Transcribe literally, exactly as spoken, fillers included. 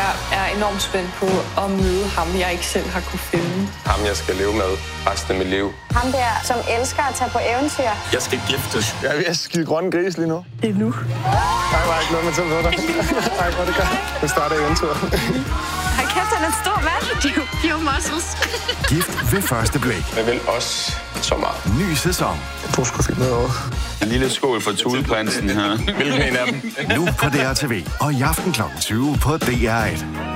Jeg er enormt spændt på at møde ham, jeg ikke selv har kunne finde. Ham, jeg skal leve med resten af mit liv. Ham der, som elsker at tage på eventyr. Jeg skal giftes. Jeg er ved at skide grønne gris lige nu. Det er nu. Nej, var ikke noget med til ved dig. Nej, hvor det godt. Nu starter eventyret. Hej kæft, han er en stor mand. Pure muscles. Gift ved første blik. Jeg vil også så meget. Ny sæson. Jeg tror sgu fint noget over. En lille skål for Thuleprinsen her. Hvilken en af dem? Nu på D R T V og i aften klokken tyve på D R et.